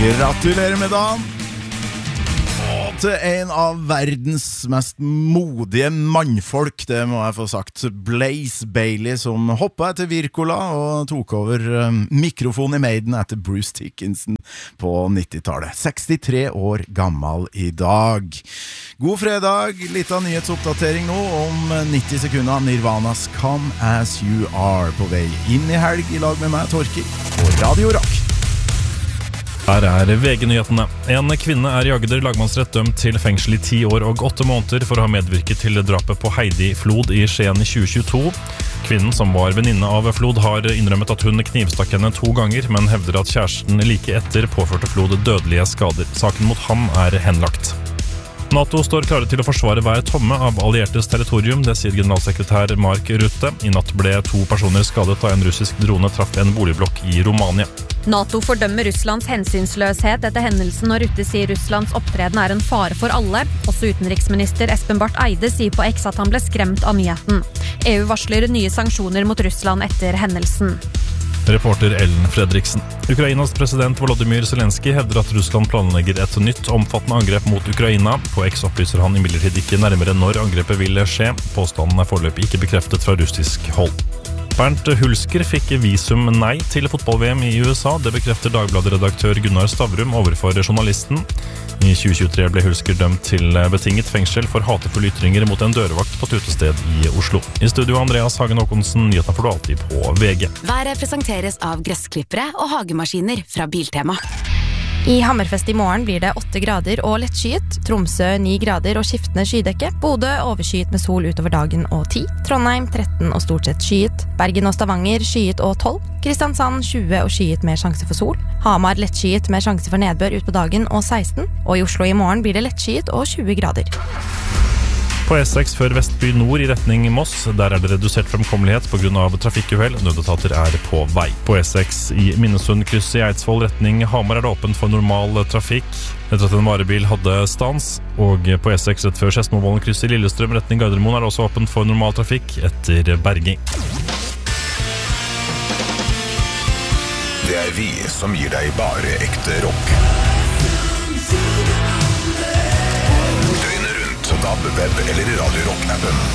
Gratulerer med dagen! Og til en av verdens mest modige mannfolk, det må jeg få sagt, Blaze Bayley, som hoppet etter Wirkola og tok over mikrofonen i Maiden etter Bruce Dickinson på 90-tallet. 63 år gammel i dag. God fredag, litt av nyhetsoppdatering nå om 90 sekunder. Nirvanas Come As You Are på vei inn i helg i lag med meg, Torki, på Radio Rock. Her VG-nyhetene. En kvinne i Agder lagmannsrett dømt til fengsel i 10 år og 8 måneder for å ha medvirket til drapet på Heidi Flod i Skien i 2022. Kvinnen, som var venninne av Flod, har innrømmet at hun knivstakk henne 2 ganger, men hevder at kjæresten like etter påførte Flod dødelige skader. Saken mot ham henlagt. NATO står klare til å forsvare hver tomme av alliertes territorium, det sier generalsekretær Mark Rutte. I natt ble 2 personer skadet da en russisk drone traff en boligblokk i Romania. NATO fordømmer Russlands hensynsløshet etter hendelsen, og Rutte sier Russlands opptreden en fare for alle. Også utenriksminister Espen Barth Eide sier på X at han ble skremt av nyheten. EU varsler nye sanksjoner mot Russland etter hendelsen. Reporter Ellen Fredriksen. Ukrainas president Volodymyr Zelensky hevder at Russland planlegger et nytt omfattende angrep mot Ukraina. På X opplyser han imidlertid ikke nærmere når angrepet vil skje. Påstanden foreløpig ikke bekreftet fra russisk hold. Bernt Hulsker fikk visum nei til fotball-VM i USA. Det bekrefter Dagbladet-redaktør Gunnar Stavrum overfor journalisten. I 2023 ble Hulsker dømt til betinget fengsel for hatefulle ytringer mot en dørvakt på et utested i Oslo. I studio Andreas Hagen Håkonsen, nyhetene får du alltid på VG. Været presenteres av gressklippere og hagemaskiner fra Biltema. I Hammerfest i morgen blir det 8 grader og lettskyet. Tromsø 9 grader og skiftende skydekke. Bodø overskyet med sol utover dagen og 10. Trondheim 13 og stort sett skyet. Bergen og Stavanger skyet og 12. Kristiansand 20 og skyet med sjanse for sol. Hamar lettskyet med sjanse for nedbør ut på dagen og 16. Og i Oslo i morgen blir det lettskyet og 20 grader. På E6 før Vestby Nord i retning Moss, der det redusert fremkommelighet på grunn av trafikkuhell. Nødetater på vei. På E6 i Minnesund kryss i Eidsvoll retning Hamar det åpent for normal trafikk etter at en varebil hadde stans. Og på E6 rett før Skedsmovollen kryss i Lillestrøm retning Gardermoen det også åpent for normal trafikk etter berging. Det vi som gir deg bare ekte rock. DAB, web eller Radio Rock-appen.